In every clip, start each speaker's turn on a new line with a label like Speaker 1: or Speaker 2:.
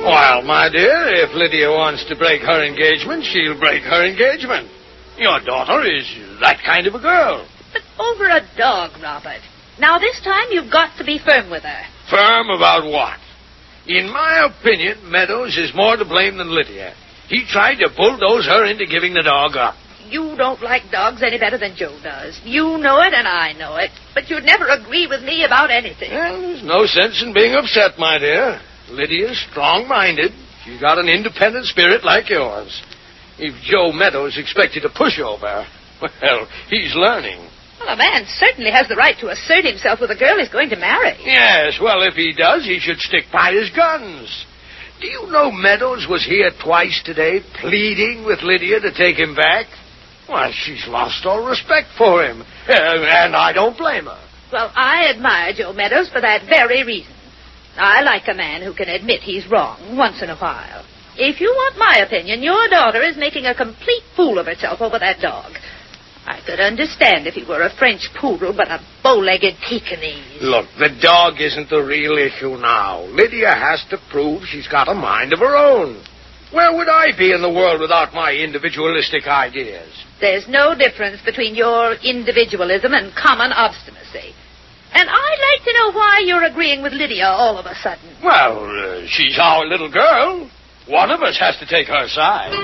Speaker 1: Well, my dear, if Lydia wants to break her engagement, she'll break her engagement. Your daughter is that kind of a girl.
Speaker 2: But over a dog, Robert. Now, this time you've got to be firm with her.
Speaker 1: Firm about what? In my opinion, Meadows is more to blame than Lydia. He tried to bulldoze her into giving the dog up.
Speaker 2: You don't like dogs any better than Joe does. You know it and I know it. But you'd never agree with me about anything.
Speaker 1: Well, there's no sense in being upset, my dear. Lydia's strong-minded. She's got an independent spirit like yours. If Joe Meadows expected to push over, well, he's learning.
Speaker 2: Well, a man certainly has the right to assert himself with a girl he's going to marry.
Speaker 1: Yes, well, if he does, he should stick by his guns. Do you know Meadows was here twice today pleading with Lydia to take him back? Well, she's lost all respect for him, and I don't blame her.
Speaker 2: Well, I admire Joe Meadows for that very reason. I like a man who can admit he's wrong once in a while. If you want my opinion, your daughter is making a complete fool of herself over that dog. I could understand if he were a French poodle, but a bow-legged Pekingese.
Speaker 1: Look, the dog isn't the real issue now. Lydia has to prove she's got a mind of her own. Where would I be in the world without my individualistic ideas?
Speaker 2: There's no difference between your individualism and common obstinacy. And I'd like to know why you're agreeing with Lydia all of a sudden.
Speaker 1: Well, she's our little girl. One of us has to take her side.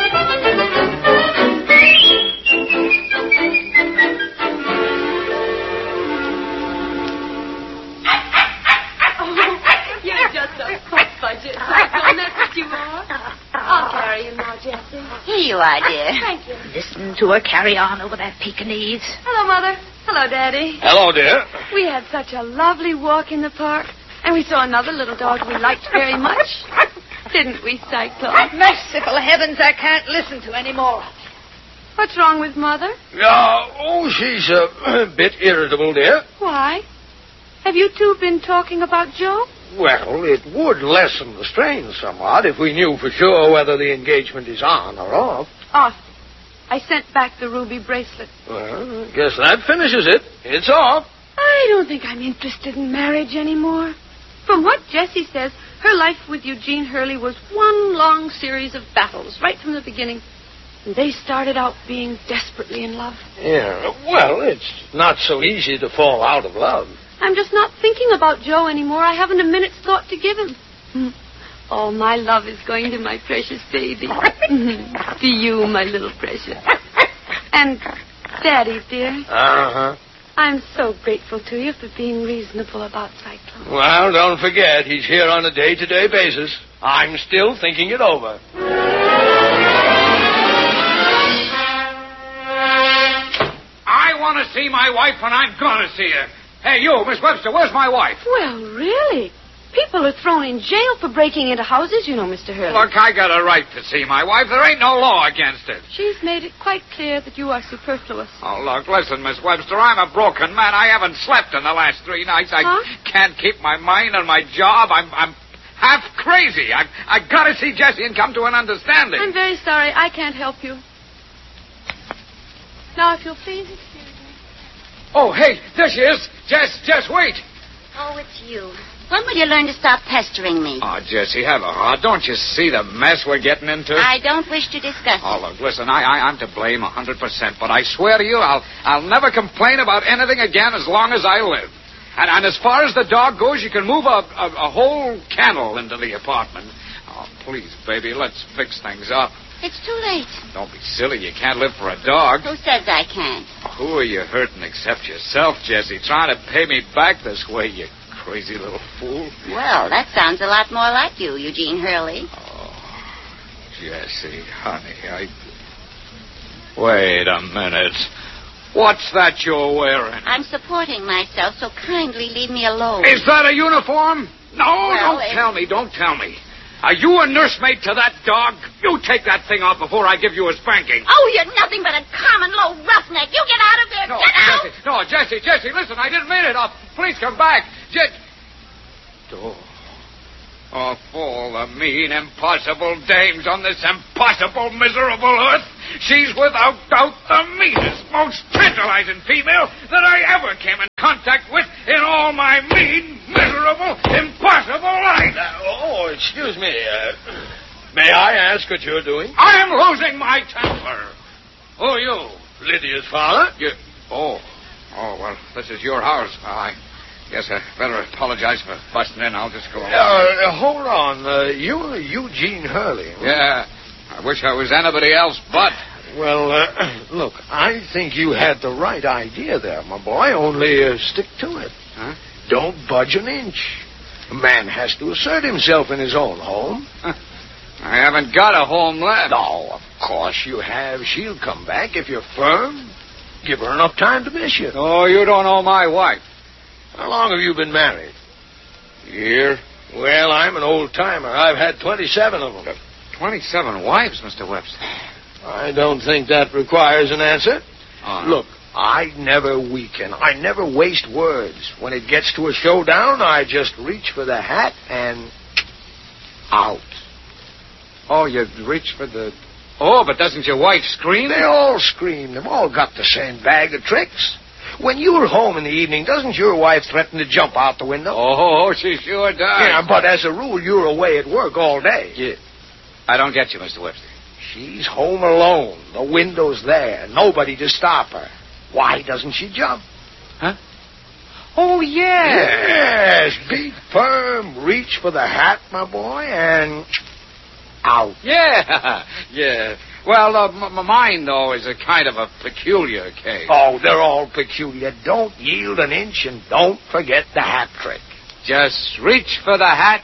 Speaker 3: You're just a fudge. That's what you are. I'll carry you now, Jessie.
Speaker 4: Here you are, dear.
Speaker 3: Thank you.
Speaker 2: Listen to her carry on over that Pekingese.
Speaker 3: Hello, Mother. Hello, Daddy.
Speaker 1: Hello, dear.
Speaker 3: We had such a lovely walk in the park, and we saw another little dog we liked very much. Didn't we, Cyclone?
Speaker 2: Merciful heavens, I can't listen to any more.
Speaker 3: What's wrong with Mother?
Speaker 1: She's a bit irritable, dear.
Speaker 3: Why? Have you two been talking about Joe?
Speaker 1: Well, it would lessen the strain somewhat if we knew for sure whether the engagement is on or off.
Speaker 3: Off. I sent back the ruby bracelet.
Speaker 1: Well, I guess that finishes it. It's off.
Speaker 3: I don't think I'm interested in marriage anymore. From what Jessie says, her life with Eugene Hurley was one long series of battles right from the beginning. And they started out being desperately in love.
Speaker 1: Yeah, well, it's not so easy to fall out of love.
Speaker 3: I'm just not thinking about Joe anymore. I haven't a minute's thought to give him. All my love is going to my precious baby. To you, my little precious. And Daddy, dear.
Speaker 1: Uh-huh.
Speaker 3: I'm so grateful to you for being reasonable about Cyclone.
Speaker 1: Well, don't forget, he's here on a day-to-day basis. I'm still thinking it over.
Speaker 5: I want to see my wife when I'm going to see her. Hey, you, Miss Webster, where's my wife?
Speaker 3: Well, really? People are thrown in jail for breaking into houses, you know, Mr. Hurley.
Speaker 5: Look, I got a right to see my wife. There ain't no law against it.
Speaker 3: She's made it quite clear that you are superfluous.
Speaker 5: Oh, look, listen, Miss Webster, I'm a broken man. I haven't slept in the last 3 nights. I can't keep my mind on my job. I'm half crazy. I got to see Jessie and come to an understanding.
Speaker 3: I'm very sorry. I can't help you. Now, if you'll please excuse me.
Speaker 5: Oh, hey, there she is. Jess, wait.
Speaker 4: Oh, it's you. When will you learn to stop pestering me?
Speaker 5: Oh, Jessie, have a heart. Don't you see the mess we're getting into?
Speaker 4: I don't wish to discuss it.
Speaker 5: Oh, look, listen, I'm to blame 100%, but I swear to you, I'll never complain about anything again as long as I live. And as far as the dog goes, you can move a whole kennel into the apartment. Oh, please, baby, let's fix things up.
Speaker 4: It's too late.
Speaker 5: Don't be silly. You can't live for a dog.
Speaker 4: Who says I can't?
Speaker 5: Who are you hurting except yourself, Jessie? Trying to pay me back this way, you crazy little fool.
Speaker 4: Well, that sounds a lot more like you, Eugene Hurley.
Speaker 5: Oh, Jessie, honey, Wait a minute. What's that you're wearing?
Speaker 4: I'm supporting myself, so kindly leave me alone.
Speaker 5: Is that a uniform? No,
Speaker 4: Well,
Speaker 5: don't tell me. Are you a nursemaid to that dog? You take that thing off before I give you a spanking.
Speaker 4: Oh, you're nothing but a common low roughneck. You get out of there. Get out!
Speaker 5: Jessie, listen, I didn't mean it. Please come back. Of all the mean, impossible dames on this impossible, miserable earth, she's without doubt the meanest, most tantalizing female that I ever came in contact with in all my mean, miserable, impossible life.
Speaker 1: excuse me. May I ask what you're doing?
Speaker 5: I am losing my temper. Who are you?
Speaker 1: Lydia's father.
Speaker 5: Oh, well, this is your house. I guess I better apologize for busting in. I'll just go along.
Speaker 1: Hold on. You're Eugene Hurley.
Speaker 5: Yeah, I wish I was anybody else but.
Speaker 1: Well, look, I think you had the right idea there, my boy. Only stick to it.
Speaker 5: Huh?
Speaker 1: Don't budge an inch. A man has to assert himself in his own home.
Speaker 5: I haven't got a home left.
Speaker 1: No, of course you have. She'll come back if you're firm. Give her enough time to miss you.
Speaker 5: Oh, you don't know my wife.
Speaker 1: How long have you been married?
Speaker 5: Year?
Speaker 1: Well, I'm an old-timer. I've had 27 of them.
Speaker 5: 27 wives, Mr. Webster.
Speaker 1: I don't think that requires an answer.
Speaker 5: Oh, no.
Speaker 1: Look, I never weaken. I never waste words. When it gets to a showdown, I just reach for the hat and out.
Speaker 5: Oh, you reach for the... Oh, but doesn't your wife scream?
Speaker 1: They all scream. They've all got the same bag of tricks. When you're home in the evening, doesn't your wife threaten to jump out the window?
Speaker 5: Oh, she sure does.
Speaker 1: Yeah, but as a rule, you're away at work all day.
Speaker 5: Yeah. I don't get you, Mr. Webster.
Speaker 1: She's home alone. The window's there. Nobody to stop her. Why doesn't she jump?
Speaker 5: Huh? Oh, yeah.
Speaker 1: Yes. Be firm. Reach for the hat, my boy, and out.
Speaker 5: Yeah. Yeah. Well, mine, though, is a kind of a peculiar case.
Speaker 1: Oh, they're all peculiar. Don't yield an inch and don't forget the hat trick.
Speaker 5: Just reach for the hat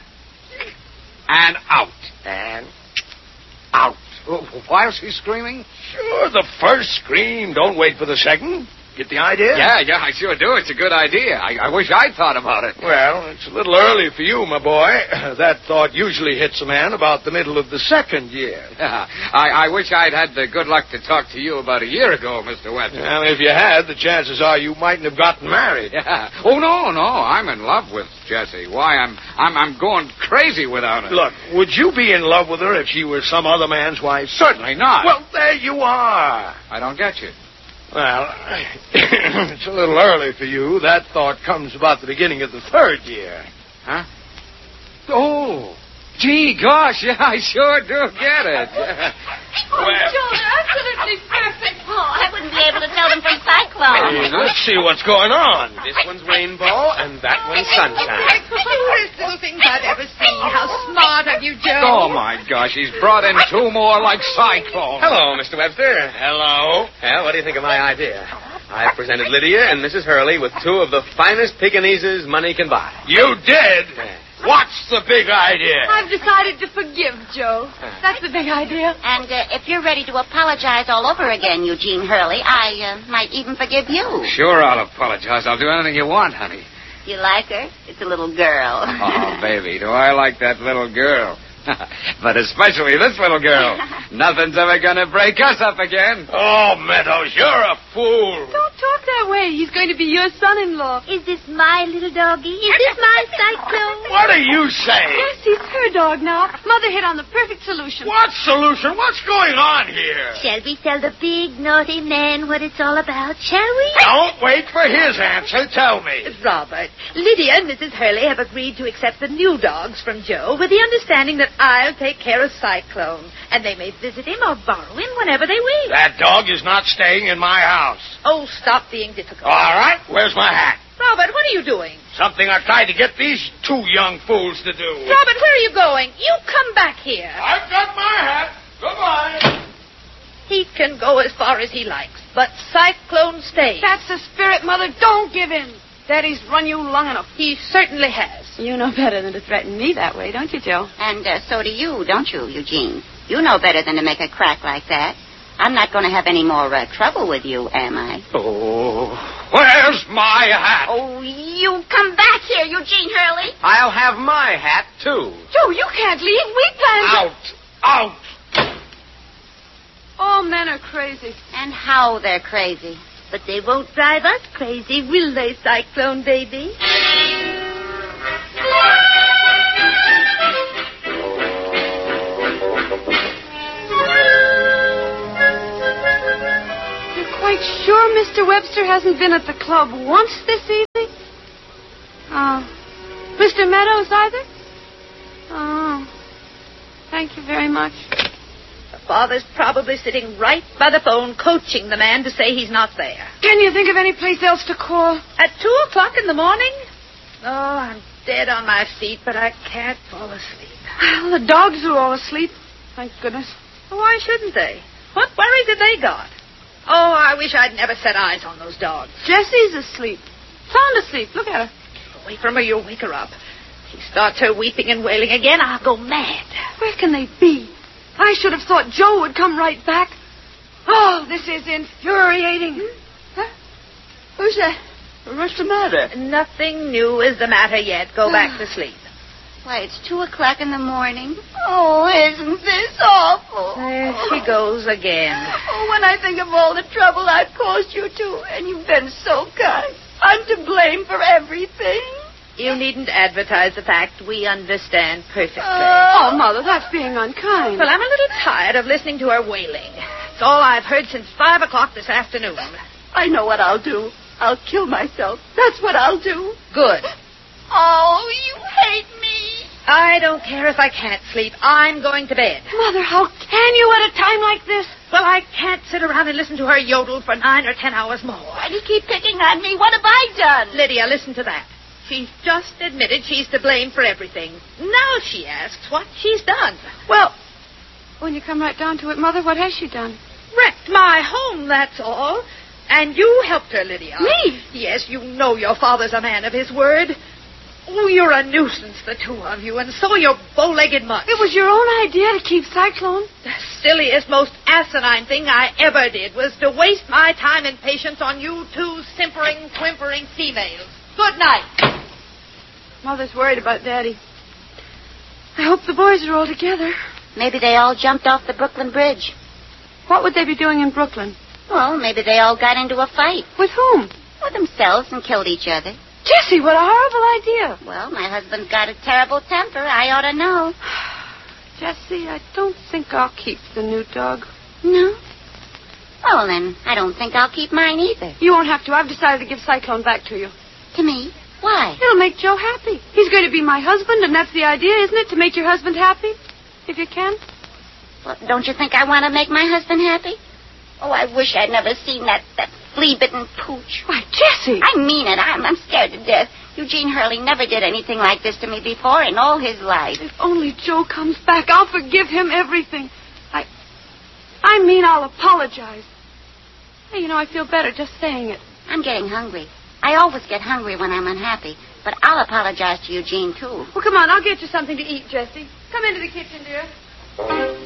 Speaker 5: and out.
Speaker 1: And out.
Speaker 5: While she's screaming?
Speaker 1: Sure, the first scream. Don't wait for the second. Get the idea?
Speaker 5: Yeah, I sure do. It's a good idea. I wish I'd thought about it.
Speaker 1: Well, it's a little early for you, my boy. That thought usually hits a man about the middle of the second year.
Speaker 5: Yeah, I wish I'd had the good luck to talk to you about a year ago, Mr. Webster.
Speaker 1: Well, if you had, the chances are you mightn't have gotten married.
Speaker 5: Yeah. Oh, no. I'm in love with Jessie. Why, I'm going crazy without her.
Speaker 1: Look, would you be in love with her if she were some other man's wife?
Speaker 5: Certainly not.
Speaker 1: Well, there you are.
Speaker 5: I don't get you.
Speaker 1: Well, it's a little early for you. That thought comes about the beginning of the third year.
Speaker 5: Huh? Oh, gee, gosh, yeah, I sure do get it.
Speaker 3: Oh, Joe, they're absolutely perfect.
Speaker 4: Oh, I wouldn't be able to tell them from Cyclone.
Speaker 1: Hey, let's see what's going on.
Speaker 6: This one's Rainbow, and that one's Sunshine.
Speaker 2: Cutest little things I've ever seen. How smart of you, Joe.
Speaker 5: Oh, my gosh, he's brought in two more like Cyclone.
Speaker 6: Hello, Mr. Webster.
Speaker 1: Hello.
Speaker 6: Well, what do you think of my idea? I presented Lydia and Mrs. Hurley with two of the finest Pekingeses money can buy.
Speaker 1: You did? What's the big idea?
Speaker 3: I've decided to forgive Joe. That's the big idea.
Speaker 4: And if you're ready to apologize all over again, Eugene Hurley, I might even forgive you.
Speaker 5: Sure, I'll apologize. I'll do anything you want, honey.
Speaker 4: You like her? It's a little girl.
Speaker 5: Oh, baby, do I like that little girl. But especially this little girl. Nothing's ever going to break us up again.
Speaker 1: Oh, Meadows, you're a fool.
Speaker 3: Don't talk that way. He's going to be your son-in-law.
Speaker 4: Is this my little doggie? Is this my Cyclone?
Speaker 1: What are you saying?
Speaker 3: Yes, he's her dog now. Mother hit on the perfect solution.
Speaker 1: What solution? What's going on here?
Speaker 4: Shall we tell the big, naughty man what it's all about, shall we?
Speaker 1: Don't wait for his answer. Tell me.
Speaker 2: Robert, Lydia and Mrs. Hurley have agreed to accept the new dogs from Joe with the understanding that I'll take care of Cyclone, and they may visit him or borrow him whenever they wish.
Speaker 1: That dog is not staying in my house.
Speaker 2: Oh, stop being difficult.
Speaker 1: All right, where's my hat?
Speaker 2: Robert, what are you doing?
Speaker 1: Something I tried to get these two young fools to do.
Speaker 2: Robert, where are you going? You come back here.
Speaker 1: I've got my hat. Goodbye.
Speaker 2: He can go as far as he likes, but Cyclone stays.
Speaker 3: That's the spirit, Mother. Don't give in. Daddy's run you long enough.
Speaker 2: He certainly has.
Speaker 3: You know better than to threaten me that way, don't you, Joe?
Speaker 4: And so do you, don't you, Eugene? You know better than to make a crack like that. I'm not going to have any more trouble with you, am I?
Speaker 5: Oh, where's my hat?
Speaker 4: Oh, you come back here, Eugene Hurley.
Speaker 6: I'll have my hat, too.
Speaker 3: Joe, you can't leave. We planned
Speaker 1: Out.
Speaker 3: All men are crazy.
Speaker 4: And how they're crazy.
Speaker 2: But they won't drive us crazy, will they, Cyclone baby?
Speaker 3: You're quite sure Mr. Webster hasn't been at the club once this evening? Oh. Mr. Meadows either? Oh. very much.
Speaker 2: The father's probably sitting right by the phone coaching the man to say he's not there.
Speaker 3: Can you think of any place else to call?
Speaker 2: At 2:00 in the morning? Oh, I'm dead on my feet, but I can't fall asleep.
Speaker 3: Well, the dogs are all asleep. Thank goodness.
Speaker 2: Why shouldn't they? What worries have they got? Oh, I wish I'd never set eyes on those dogs.
Speaker 3: Jessie's asleep. Sound asleep. Look at her.
Speaker 2: Away from her, you'll wake her up. She starts her weeping and wailing again, I'll go mad.
Speaker 3: Where can they be? I should have thought Joe would come right back. Oh, this is infuriating.
Speaker 4: Huh? Who's that? What's the matter?
Speaker 2: Nothing new is the matter yet. Go back to sleep.
Speaker 4: Why, it's 2:00 in the morning. Oh, isn't this awful?
Speaker 2: There she goes again.
Speaker 4: Oh, when I think of all the trouble I've caused you two, and you've been so kind. I'm to blame for everything.
Speaker 2: You needn't advertise the fact. We understand perfectly.
Speaker 3: Oh, Mother, that's being unkind.
Speaker 2: Well, I'm a little tired of listening to her wailing. It's all I've heard since 5:00 this afternoon.
Speaker 4: I know what I'll do. I'll kill myself. That's what I'll do.
Speaker 2: Good.
Speaker 4: Oh, you hate me.
Speaker 2: I don't care if I can't sleep. I'm going to bed.
Speaker 3: Mother, how can you at a time like this?
Speaker 2: Well, I can't sit around and listen to her yodel for 9 or 10 hours more.
Speaker 4: Why do you keep picking on me? What have I done?
Speaker 2: Lydia, listen to that. She's just admitted she's to blame for everything. Now she asks what she's done.
Speaker 3: Well, when you come right down to it, Mother, what has she done?
Speaker 2: Wrecked my home, that's all. And you helped her, Lydia.
Speaker 3: Me?
Speaker 2: Yes, you know your father's a man of his word. Oh, you're a nuisance, the two of you, and so are your bow-legged mutts.
Speaker 3: It was your own idea to keep Cyclone.
Speaker 2: The silliest, most asinine thing I ever did was to waste my time and patience on you two simpering, whimpering females. Good night.
Speaker 3: Mother's worried about Daddy. I hope the boys are all together.
Speaker 4: Maybe they all jumped off the Brooklyn Bridge.
Speaker 3: What would they be doing in Brooklyn?
Speaker 4: Well, maybe they all got into a fight.
Speaker 3: With whom?
Speaker 4: With themselves and killed each other.
Speaker 3: Jessie, what a horrible idea.
Speaker 4: Well, my husband's got a terrible temper. I ought to know.
Speaker 3: Jessie, I don't think I'll keep the new dog.
Speaker 4: No? Well, then, I don't think I'll keep mine either.
Speaker 3: You won't have to. I've decided to give Cyclone back to you.
Speaker 4: To me? Why?
Speaker 3: It'll make Joe happy. He's going to be my husband, and that's the idea, isn't it? To make your husband happy? If you can.
Speaker 4: Well, don't you think I want to make my husband happy? Oh, I wish I'd never seen that flea-bitten pooch.
Speaker 3: Why, Jessie!
Speaker 4: I mean it. I'm scared to death. Eugene Hurley never did anything like this to me before in all his life.
Speaker 3: If only Joe comes back, I'll forgive him everything. I mean, I'll apologize. Hey, I feel better just saying it.
Speaker 4: I'm getting hungry. I always get hungry when I'm unhappy, but I'll apologize to Eugene, too.
Speaker 3: Well, come on, I'll get you something to eat, Jessie. Come into the kitchen, dear.